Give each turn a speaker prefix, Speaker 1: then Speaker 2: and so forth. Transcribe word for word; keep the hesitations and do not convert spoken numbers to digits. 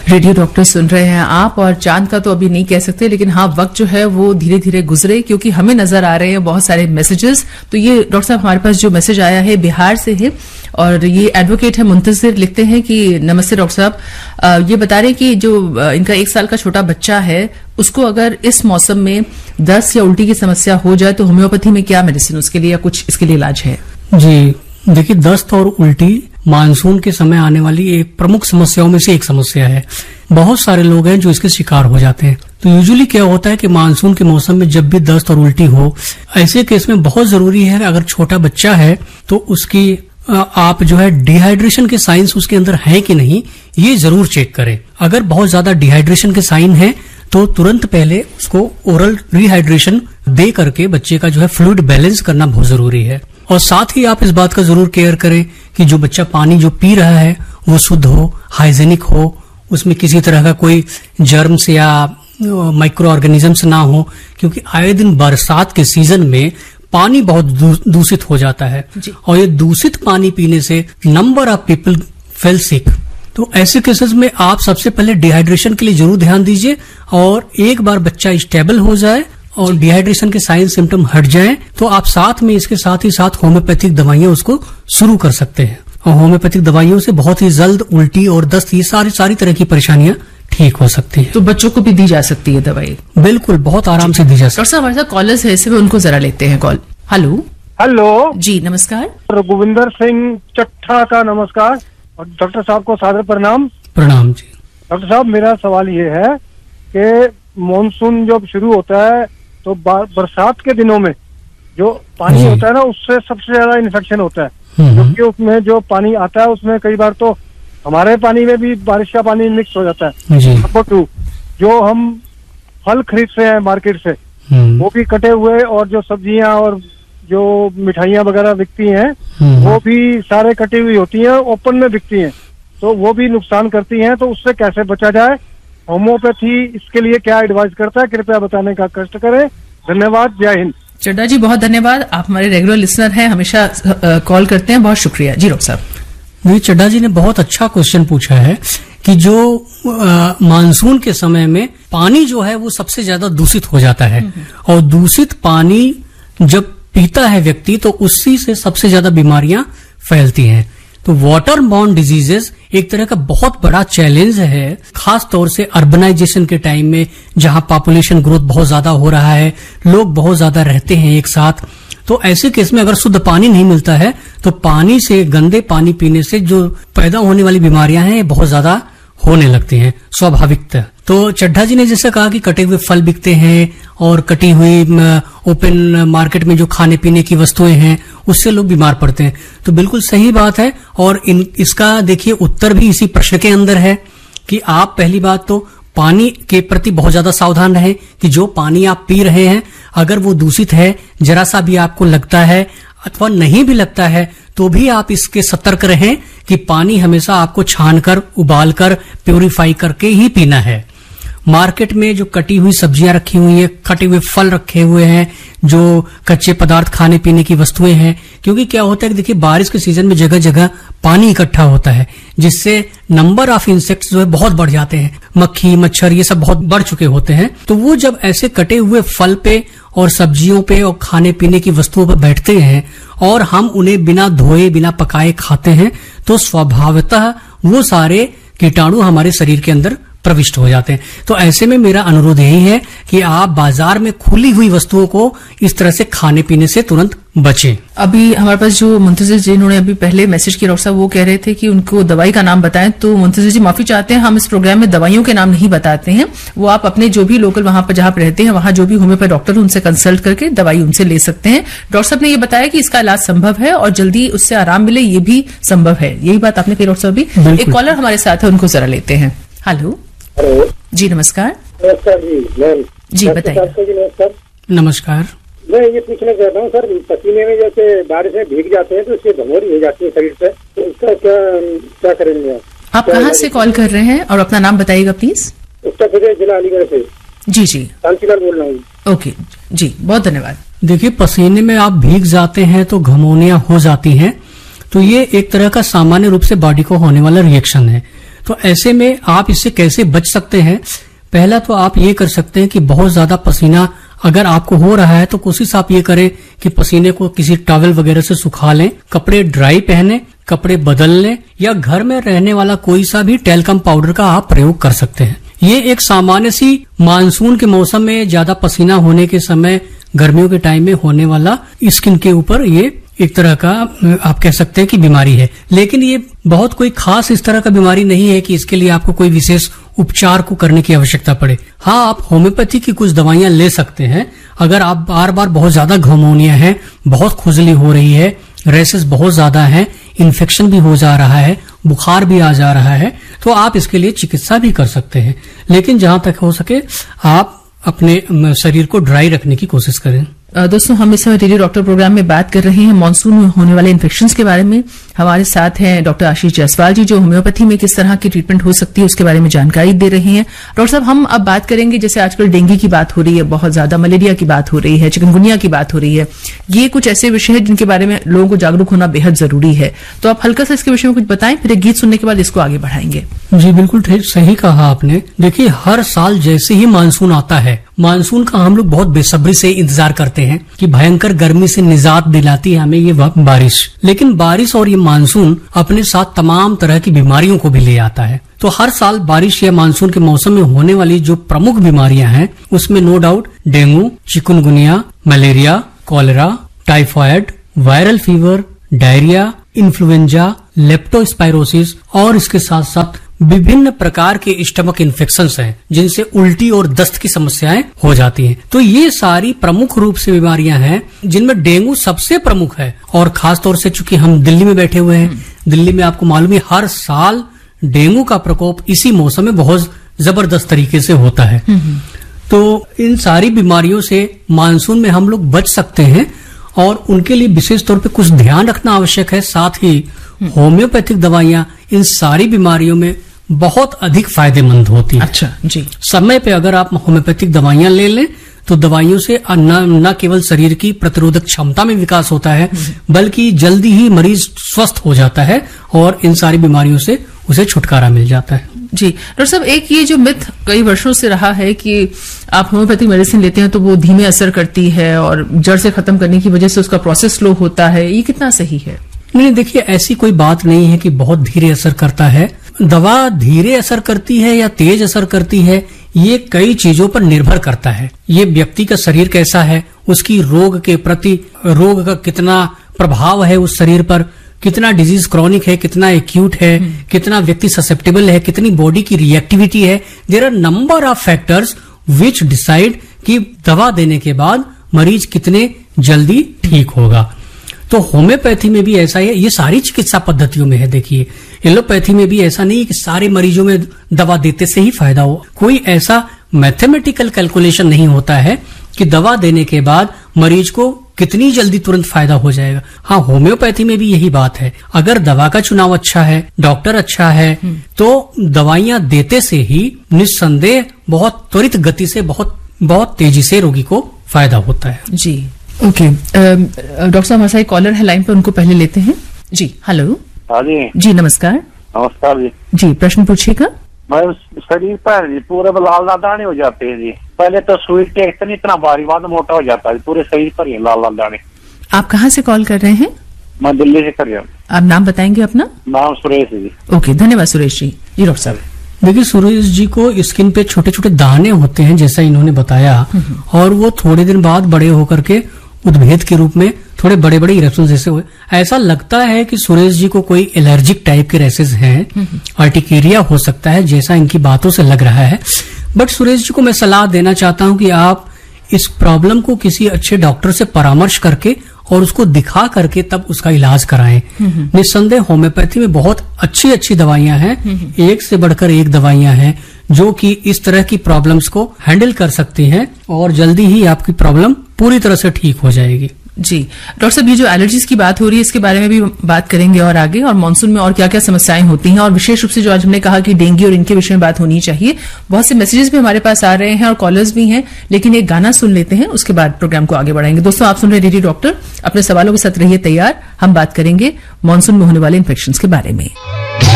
Speaker 1: Radio doctor सुन रहे हैं आप, और चांद का तो अभी नहीं कह सकते, लेकिन हाँ वक्त जो है वो धीरे धीरे गुजरे, क्योंकि हमें नजर आ रहे हैं बहुत सारे मैसेजेस। तो ये डॉक्टर साहब हमारे पास जो मैसेज आया है बिहार से है, और ये एडवोकेट है मुंतजिर, लिखते हैं कि नमस्ते डॉक्टर साहब, ये बता रहे हैं कि जो इनका एक साल का छोटा बच्चा है उसको अगर इस मौसम में दस्त या उल्टी की समस्या हो जाए तो होम्योपैथी में क्या मेडिसिन उसके लिए या कुछ इसके लिए इलाज है?
Speaker 2: जी देखिए, दस्त और उल्टी मानसून के समय आने वाली एक प्रमुख समस्याओं में से एक समस्या है। बहुत सारे लोग हैं जो इसके शिकार हो जाते हैं। तो यूजुअली क्या होता है कि मानसून के मौसम में जब भी दस्त और उल्टी हो, ऐसे केस में बहुत जरूरी है अगर छोटा बच्चा है तो उसकी आप जो है डिहाइड्रेशन के साइंस उसके अंदर है कि नहीं ये जरूर चेक करें। अगर बहुत ज्यादा डिहाइड्रेशन के साइन है तो तुरंत पहले उसको ओरल रिहाइड्रेशन दे करके बच्चे का जो है फ्लूइड बैलेंस करना बहुत जरूरी है। और साथ ही आप इस बात का जरूर केयर करें कि जो बच्चा पानी जो पी रहा है वो शुद्ध हो, हाइजेनिक हो, उसमें किसी तरह का कोई जर्म्स या माइक्रो ऑर्गेनिजम्स ना हो, क्योंकि आए दिन बरसात के सीजन में पानी बहुत दूषित हो जाता है और ये दूषित पानी पीने से नंबर ऑफ पीपल फेल सिक। तो ऐसे केसेस में आप सबसे पहले डिहाइड्रेशन के लिए जरूर ध्यान दीजिए, और एक बार बच्चा स्टेबल हो जाए और डिहाइड्रेशन के साइन सिम्टम हट जाएं तो आप साथ में इसके साथ ही साथ होम्योपैथिक दवाइयां उसको शुरू कर सकते हैं। और होम्योपैथिक दवाइयों से बहुत ही जल्द उल्टी और दस्त ये सारी सारी तरह की परेशानियां ठीक हो सकती है।
Speaker 1: तो बच्चों को भी दी जा सकती है दवाई?
Speaker 2: बिल्कुल, बहुत आराम से दी जा सकती है।
Speaker 1: डॉक्टर साहब हमारे साथ कॉलर्स है, इससे उनको जरा लेते हैं कॉल। हेलो
Speaker 3: हेलो
Speaker 1: जी नमस्कार।
Speaker 3: रघुविंदर सिंह चट्ठा का नमस्कार, और डॉक्टर साहब को सादर प्रणाम।
Speaker 2: प्रणाम जी।
Speaker 3: डॉक्टर साहब मेरा सवाल ये है कि मॉनसून जब शुरू होता है तो बरसात के दिनों में जो पानी होता है ना उससे सबसे ज्यादा इन्फेक्शन होता है, क्योंकि उसमें जो पानी आता है उसमें कई बार तो हमारे पानी में भी बारिश का पानी मिक्स हो जाता है। नंबर टू, जो हम फल खरीदते हैं मार्केट से वो भी कटे हुए, और जो सब्जियां और जो मिठाइयां वगैरह बिकती हैं वो भी सारे कटी हुई होती हैं, ओपन में बिकती हैं, तो वो भी नुकसान करती हैं। तो उससे कैसे बचा जाए? होम्योपैथी इसके लिए क्या एडवाइस करता है? कृपया बताने का कष्ट करें। धन्यवाद, जय हिंद।
Speaker 1: चड्डा जी बहुत धन्यवाद, आप हमारे रेगुलर लिसनर हैं, हमेशा कॉल करते हैं, बहुत शुक्रिया जी। डॉक्टर साहब
Speaker 2: जी, चड्डा जी ने बहुत अच्छा क्वेश्चन पूछा है कि जो मानसून के समय में पानी जो है वो सबसे ज्यादा दूषित हो जाता है, और दूषित पानी जब पीता है व्यक्ति तो उसी से सबसे ज्यादा बीमारियां फैलती हैं। तो वाटर बॉर्न डिजीजेस एक तरह का बहुत बड़ा चैलेंज है, खास तौर से अर्बनाइजेशन के टाइम में जहां पॉपुलेशन ग्रोथ बहुत ज्यादा हो रहा है, लोग बहुत ज्यादा रहते हैं एक साथ। तो ऐसे केस में अगर शुद्ध पानी नहीं मिलता है तो पानी से, गंदे पानी पीने से जो पैदा होने वाली बीमारियां हैं बहुत ज्यादा होने लगती हैं स्वाभाविकतः। तो चड्ढा जी ने जैसा कहा कि कटे हुए फल बिकते हैं और कटी हुई ओपन मार्केट में जो खाने पीने की वस्तुएं हैं उससे लोग बीमार पड़ते हैं, तो बिल्कुल सही बात है। और इन इसका देखिए उत्तर भी इसी प्रश्न के अंदर है कि आप पहली बात तो पानी के प्रति बहुत ज्यादा सावधान रहें कि जो पानी आप पी रहे हैं अगर वो दूषित है, जरा सा भी आपको लगता है अथवा नहीं भी लगता है तो भी आप इसके सतर्क रहें कि पानी हमेशा आपको छानकर, उबालकर, प्यूरिफाई करके ही पीना है। मार्केट में जो कटी हुई सब्जियां रखी हुई है, कटे हुए फल रखे हुए हैं, जो कच्चे पदार्थ खाने पीने की वस्तुएं हैं, क्योंकि क्या होता है कि देखिए बारिश के सीजन में जगह जगह पानी इकट्ठा होता है जिससे नंबर ऑफ इंसेक्ट्स जो है बहुत बढ़ जाते हैं, मक्खी मच्छर ये सब बहुत बढ़ चुके होते हैं। तो वो जब ऐसे कटे हुए फल पे और सब्जियों पे और खाने पीने की वस्तुओं पर बैठते हैं और हम उन्हें बिना धोए बिना पकाए खाते हैं तो स्वभावतः वो सारे कीटाणु हमारे शरीर के अंदर प्रविष्ट हो जाते हैं। तो ऐसे में मेरा अनुरोध यही है कि आप बाजार में खुली हुई वस्तुओं को इस तरह से खाने पीने से तुरंत बचें।
Speaker 1: अभी हमारे पास जो मुंतजिर जिन्होंने अभी पहले मैसेज किया डॉक्टर साहब, वो कह रहे थे कि उनको दवाई का नाम बताएं, तो मुंतजिर जी माफी चाहते हैं, हम इस प्रोग्राम में दवाइयों के नाम नहीं बताते हैं। वो आप अपने जो भी लोकल वहां पर जहां पर रहते हैं वहां जो भी होम्योपैथ डॉक्टर उनसे कंसल्ट करके दवाई उनसे ले सकते हैं। डॉक्टर साहब ने ये बताया कि इसका इलाज संभव है और जल्दी उससे आराम मिले ये भी संभव है, यही बात आपने कही डॉक्टर साहब भी। एक कॉलर हमारे साथ है, उनको जरा लेते हैं। हेलो
Speaker 4: हेलो
Speaker 1: जी नमस्कार।
Speaker 4: नमस्कार जी मैम।
Speaker 1: जी बताइए।
Speaker 4: नमस्कार।
Speaker 2: नमस्कार।
Speaker 4: मैं ये पूछना चाहता हूँ सर, पसीने में जैसे बारिश में भीग जाते हैं तो इससे भंगोरी हो जाती है शरीर से, तो इसका क्या क्या करेंगे आप?
Speaker 1: आप कहाँ से कॉल कर रहे हैं और अपना नाम बताइएगा प्लीज?
Speaker 4: उत्तर प्रदेश जिला अलीगढ़ से।
Speaker 1: जी जी
Speaker 4: कांसीलाल बोल रहा हूँ।
Speaker 1: ओके जी, बहुत धन्यवाद।
Speaker 2: देखिए पसीने में आप भीग जाते हैं तो घमौनियां हो जाती हैं, तो ये एक तरह का सामान्य रूप से बॉडी को होने वाला रिएक्शन है। तो ऐसे में आप इससे कैसे बच सकते हैं? पहला तो आप ये कर सकते हैं कि बहुत ज्यादा पसीना अगर आपको हो रहा है तो कोशिश आप ये करें कि पसीने को किसी टॉवल वगैरह से सुखा लें, कपड़े ड्राई पहने, कपड़े बदल लें, या घर में रहने वाला कोई सा भी टैल्कम पाउडर का आप प्रयोग कर सकते हैं। ये एक सामान्य सी मानसून के मौसम में ज्यादा पसीना होने के समय, गर्मियों के टाइम में होने वाला स्किन के ऊपर ये एक तरह का आप कह सकते हैं कि बीमारी है। लेकिन ये बहुत कोई खास इस तरह का बीमारी नहीं है कि इसके लिए आपको कोई विशेष उपचार को करने की आवश्यकता पड़े। हाँ, आप होम्योपैथी की कुछ दवाइयां ले सकते हैं। अगर आप बार बार बहुत ज्यादा घमौनिया है, बहुत खुजली हो रही है, रेसेस बहुत ज्यादा है, इन्फेक्शन भी हो जा रहा है, बुखार भी आ जा रहा है, तो आप इसके लिए चिकित्सा भी कर सकते हैं। लेकिन जहां तक हो सके आप अपने शरीर को ड्राई रखने की कोशिश करें।
Speaker 1: दोस्तों, हम इस समय रेडियो डॉक्टर प्रोग्राम में बात कर रहे हैं मॉनसून में होने वाले इन्फेक्शंस के बारे में। हमारे साथ हैं डॉक्टर आशीष जायसवाल जी, जो होम्योपैथी में किस तरह की ट्रीटमेंट हो सकती है उसके बारे में जानकारी दे रहे हैं। डॉक्टर साहब, हम अब बात करेंगे, जैसे आजकल डेंगू की बात हो रही है, बहुत ज्यादा मलेरिया की बात हो रही है, चिकनगुनिया की बात हो रही है। ये कुछ ऐसे विषय हैं जिनके बारे में लोगों को जागरूक होना बेहद जरूरी है। तो आप हल्का सा इसके विषय में कुछ बताएं, फिर एक गीत सुनने के बाद इसको आगे बढ़ाएंगे।
Speaker 2: जी बिल्कुल ठीक, सही कहा आपने। देखिए, हर साल जैसे ही मानसून आता है, मानसून का हम लोग बहुत बेसब्री से इंतजार करते हैं कि भयंकर गर्मी से निजात दिलाती है हमें ये बारिश। लेकिन बारिश और ये मानसून अपने साथ तमाम तरह की बीमारियों को भी ले आता है। तो हर साल बारिश या मानसून के मौसम में होने वाली जो प्रमुख बीमारियां हैं, उसमें no doubt dengue, chikungunya, malaria, cholera, typhoid, viral fever, diarrhoea, influenza, leptospirosis और इसके साथ साथ विभिन्न प्रकार के स्टमक इन्फेक्शंस हैं, जिनसे उल्टी और दस्त की समस्याएं हो जाती हैं। तो ये सारी प्रमुख रूप से बीमारियां हैं, जिनमें डेंगू सबसे प्रमुख है। और खास तौर से चूंकि हम दिल्ली में बैठे हुए हैं, दिल्ली में आपको मालूम है हर साल डेंगू का प्रकोप इसी मौसम में बहुत जबरदस्त तरीके से होता है। तो इन सारी बीमारियों से मानसून में हम लोग बच सकते हैं और उनके लिए विशेष तौर पे कुछ ध्यान रखना आवश्यक है। साथ ही होम्योपैथिक दवाइयां इन सारी बीमारियों में बहुत अधिक फायदेमंद होती है।
Speaker 1: अच्छा जी।
Speaker 2: समय पे अगर आप होम्योपैथिक दवाइयां ले लें तो दवाइयों से न, न केवल शरीर की प्रतिरोधक क्षमता में विकास होता है, बल्कि जल्दी ही मरीज स्वस्थ हो जाता है और इन सारी बीमारियों से उसे छुटकारा मिल जाता है।
Speaker 1: जी डॉक्टर साहब, एक ये जो मिथ कई वर्षों से रहा है कि आप होम्योपैथिक मेडिसिन लेते हैं तो वो धीमे असर करती है और जड़ से खत्म करने की वजह से उसका प्रोसेस स्लो होता है, ये कितना सही है?
Speaker 2: नहीं, देखिए, ऐसी कोई बात नहीं है कि बहुत धीरे असर करता है। दवा धीरे असर करती है या तेज असर करती है, ये कई चीजों पर निर्भर करता है। ये व्यक्ति का शरीर कैसा है, उसकी रोग के प्रति रोग का कितना प्रभाव है उस शरीर पर, कितना डिजीज क्रॉनिक है, कितना एक्यूट है, कितना व्यक्ति ससेप्टेबल है, कितनी बॉडी की रिएक्टिविटी है। There are number of factors which decide कि दवा देने के बाद मरीज कितने जल्दी ठीक होगा। तो होम्योपैथी में भी ऐसा है, ये सारी चिकित्सा पद्धतियों में है। देखिए, एलोपैथी में भी ऐसा नहीं है कि सारे मरीजों में दवा देते से ही फायदा हो। कोई ऐसा मैथमेटिकल कैलकुलेशन नहीं होता है कि दवा देने के बाद मरीज को कितनी जल्दी तुरंत फायदा हो जाएगा। हाँ, होम्योपैथी में भी यही बात है। अगर दवा का चुनाव अच्छा है, डॉक्टर अच्छा है, तो दवाइयां देते से ही निस्संदेह बहुत त्वरित गति से बहुत बहुत तेजी से रोगी को फायदा होता है।
Speaker 1: जी ओके। डॉक्टर साहब, हमारे साथ कॉलर है लाइन पर, उनको पहले लेते हैं। जी हेलो।
Speaker 4: हाँ जी
Speaker 1: जी नमस्कार।
Speaker 4: नमस्कार जी।
Speaker 1: जी प्रश्न पूछिएगा।
Speaker 4: मैं शरीर पर जी पूरे लाल लाल दाने हो जाते हैं जी। पहले तो सुई टेकते नहीं, इतना भारी, बाद में मोटा हो जाता है, पूरे शरीर पर ही लाल लाल दाने।
Speaker 1: आप कहाँ से कॉल कर रहे हैं?
Speaker 4: मैं दिल्ली से कर रहा हूँ।
Speaker 1: आप नाम बताएंगे अपना?
Speaker 4: नाम सुरेश जी।
Speaker 1: ओके, धन्यवाद सुरेश जी। जी डॉक्टर साहब।
Speaker 2: देखिए, सुरेश जी को स्किन पे छोटे छोटे दाने होते हैं, जैसा इन्होंने बताया, और वो थोड़े दिन बाद बड़े होकर के उद्भेद के रूप में थोड़े बड़े बड़े इरेक्शन जैसे हुए। ऐसा लगता है कि सुरेश जी को कोई एलर्जिक टाइप के रेसेस हैं, अर्टिकेरिया हो सकता है, जैसा इनकी बातों से लग रहा है। बट सुरेश जी को मैं सलाह देना चाहता हूं कि आप इस प्रॉब्लम को किसी अच्छे डॉक्टर से परामर्श करके और उसको दिखा करके तब उसका इलाज कराएं। निस्संदेह होम्योपैथी में बहुत अच्छी अच्छी दवाइयां हैं, एक से बढ़कर एक दवाइयां हैं जो कि इस तरह की प्रॉब्लम्स को हैंडल कर सकती हैं और जल्दी ही आपकी प्रॉब्लम पूरी तरह से ठीक हो जाएगी।
Speaker 1: जी डॉक्टर साहब, ये जो एलर्जीज की बात हो रही है इसके बारे में भी बात करेंगे और आगे, और मानसून में और क्या क्या समस्याएं होती हैं, और विशेष रूप से जो आज हमने कहा कि डेंगू और इनके विषय में बात होनी चाहिए। बहुत से मैसेजेस भी हमारे पास आ रहे हैं और कॉलर्स भी हैं, लेकिन एक गाना सुन लेते हैं, उसके बाद प्रोग्राम को आगे बढ़ाएंगे। दोस्तों, आप सुन रहे रेडियो डॉक्टर, अपने सवालों के साथ रहिए तैयार। हम बात करेंगे मानसून में होने वाले इन्फेक्शन के बारे में।